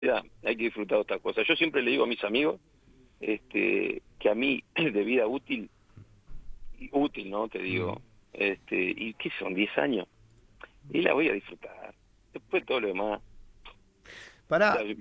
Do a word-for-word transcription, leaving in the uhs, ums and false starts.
vida hay que disfrutar de otras cosas. Yo siempre le digo a mis amigos este, que a mí de vida útil, útil, ¿no? Te Mm. digo, este, y ¿qué son? Diez años. Y la voy a disfrutar. Después todo lo demás. O sea, Pará,